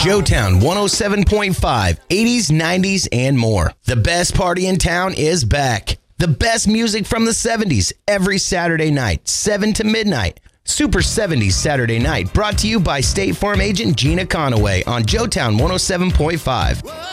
Joetown 107.5, 80s, 90s, and more. The best party in town is back. The best music from the 70s every Saturday night, 7 to midnight. Super 70s Saturday Night, brought to you by State Farm agent Gina Conaway on Joetown 107.5.